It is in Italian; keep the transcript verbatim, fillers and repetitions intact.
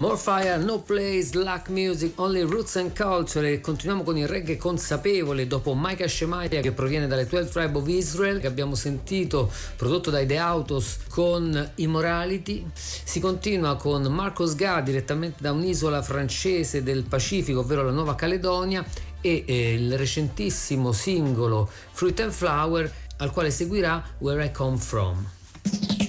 More Fire, No Place, Lack Music, Only Roots and Culture. E continuiamo con il reggae consapevole dopo Micah Shemaiah, che proviene dalle twelve Tribe of Israel, che abbiamo sentito, prodotto dai The Autos con Immorality. Si continua con Marcos Gà, direttamente da un'isola francese del Pacifico, ovvero la Nuova Caledonia, e eh, il recentissimo singolo Fruit and Flower, al quale seguirà Where I Come From.